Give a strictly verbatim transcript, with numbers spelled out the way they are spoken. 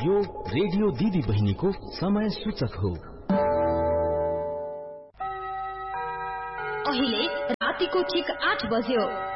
यो रेडियो दिदी बहिनीको समय सूचक हो। अहिले रातिको ठिक आठ बज्यो।